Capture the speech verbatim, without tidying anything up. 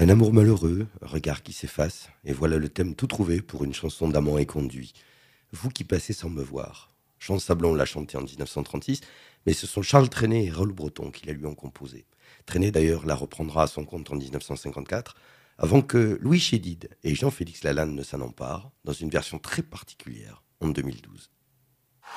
Un amour malheureux, un regard qui s'efface, et voilà le thème tout trouvé pour une chanson d'amant éconduit. Vous qui passez sans me voir. Jean Sablon l'a chanté en dix-neuf cent trente-six, mais ce sont Charles Trenet et Raoul Breton qui la lui ont composée. Trenet d'ailleurs la reprendra à son compte en dix-neuf cent cinquante-quatre, avant que Louis Chédid et Jean-Félix Lalanne ne s'en emparent, dans une version très particulière, en deux mille douze.